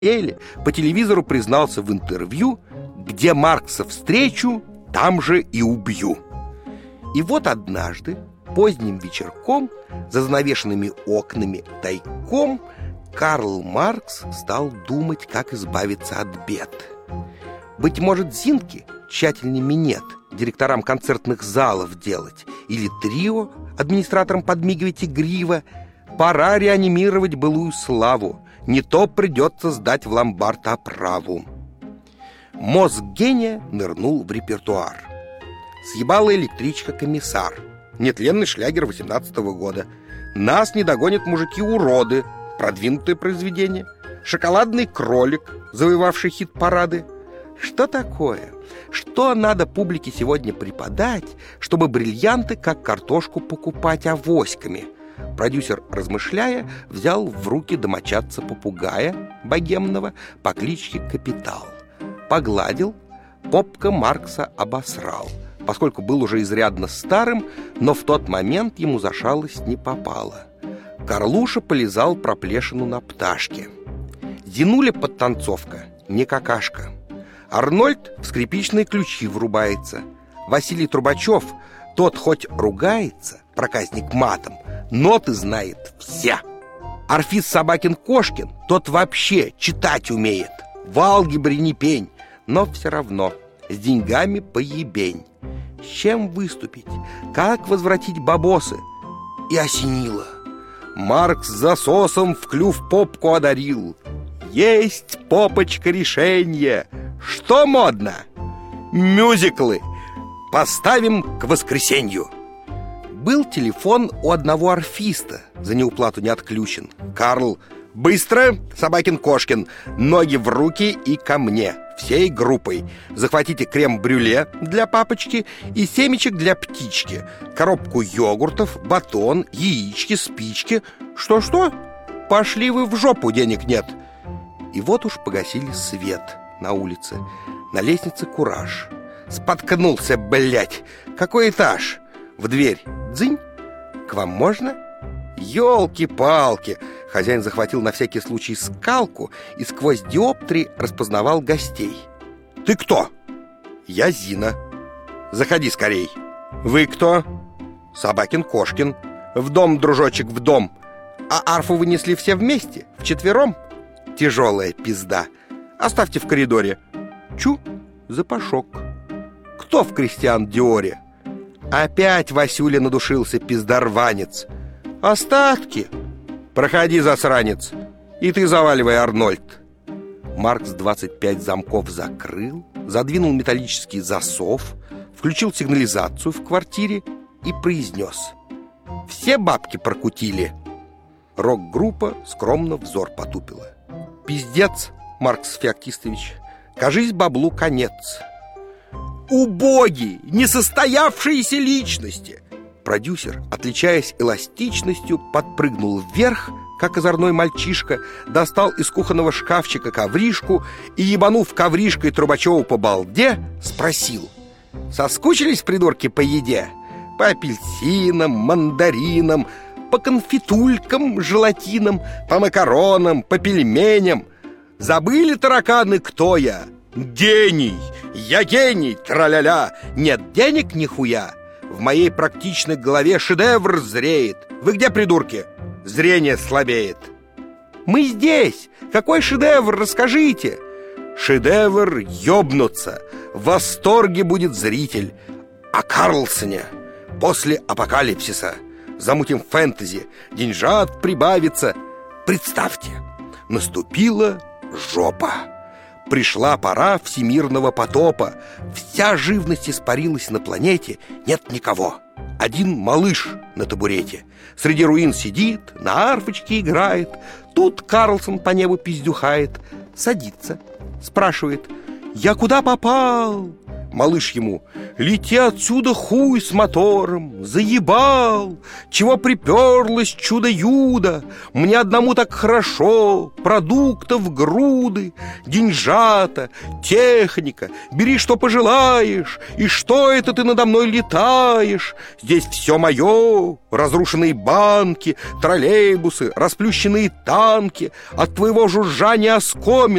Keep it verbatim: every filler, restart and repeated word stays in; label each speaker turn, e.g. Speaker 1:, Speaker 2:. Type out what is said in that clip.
Speaker 1: Или по телевизору признался в интервью: где Маркса встречу, там же и убью. И вот однажды, поздним вечерком, за занавешенными окнами тайком, Карл Маркс стал думать, как избавиться от бед. Быть может, Зинке тщательнее минет директорам концертных залов делать, или трио администраторам подмигивать игриво. Пора реанимировать былую славу, не то придется сдать в ломбард оправу. Мозг гения нырнул в репертуар. Съебала электричка «Комиссар», нетленный шлягер восемнадцатого года. Нас не догонят мужики-уроды, продвинутое произведение. Шоколадный кролик, завоевавший хит-парады. Что такое? Что надо публике сегодня преподать, чтобы бриллианты, как картошку, покупать авоськами? Продюсер, размышляя, взял в руки домочадца-попугая богемного по кличке Капитал. Погладил, попка Маркса обосрал, поскольку был уже изрядно старым, но в тот момент ему за шалость не попало. Карлуша полизал проплешину на пташке. Зинуля подтанцовка, не какашка. Арнольд в скрипичные ключи врубается. Василий Трубачев, тот хоть ругается, проказник матом, ноты знает все. Орфис Собакин-Кошкин, тот вообще читать умеет. В алгебре не пень, но все равно с деньгами поебень. С чем выступить? Как возвратить бабосы? И осенило. Маркс засосом в клюв попку одарил. Есть, попочка, решение. Что модно? Мюзиклы. Поставим к воскресенью. Был телефон у одного орфиста, за неуплату не отключен. Карл: быстро, Собакин-Кошкин, ноги в руки и ко мне, всей группой. Захватите крем-брюле для папочки и семечек для птички, коробку йогуртов, батон, яички, спички. Что-что? Пошли вы в жопу, денег нет. И вот уж погасили свет на улице. На лестнице кураж. Споткнулся, блядь. Какой этаж? В дверь. Дзынь. К вам можно? Ёлки-палки. Хозяин захватил на всякий случай скалку и сквозь диоптрии распознавал гостей. Ты кто? Я Зина. Заходи скорей. Вы кто? Собакин-Кошкин. В дом, дружочек, в дом. А арфу вынесли все вместе? Вчетвером? Тяжелая пизда. Оставьте в коридоре. Чу, запашок. Кто в Кристиан Диоре? Опять Васюля надушился, пиздарванец. Остатки. Проходи, засранец. И ты заваливай, Арнольд. Маркс двадцать пять замков закрыл, задвинул металлический засов, включил сигнализацию в квартире и произнес: все бабки прокутили. Рок-группа скромно взор потупила. Пиздец, Маркс Феоктистович, кажись, баблу конец. Убогие, несостоявшиеся личности. Продюсер, отличаясь эластичностью, подпрыгнул вверх, как озорной мальчишка, достал из кухонного шкафчика ковришку и, ебанув ковришкой Трубачеву по балде, спросил: соскучились, придурки, по еде? По апельсинам, мандаринам, по конфитулькам, желатинам, по макаронам, по пельменям. Забыли, тараканы, кто я? Гений! Я гений! Тра-ля-ля! Нет денег нихуя! В моей практичной голове шедевр зреет. Вы где, придурки? Зрение слабеет. Мы здесь! Какой шедевр, расскажите! Шедевр ёбнуться. В восторге будет зритель. О Карлсоне. После апокалипсиса. Замутим фэнтези. Деньжат прибавится. Представьте, наступила жопа. Пришла пора всемирного потопа. Вся живность испарилась на планете. Нет никого. Один малыш на табурете. Среди руин сидит, на арфочке играет. Тут Карлсон по небу пиздюхает. Садится, спрашивает: я куда попал? Малыш ему: лети отсюда, хуй с мотором, заебал. Чего приперлось, чудо-юдо? Мне одному так хорошо. Продуктов груды, деньжата, техника. Бери, что пожелаешь. И что это ты надо мной летаешь? Здесь все мое. Разрушенные банки, троллейбусы, расплющенные танки. От твоего жужжания оскомин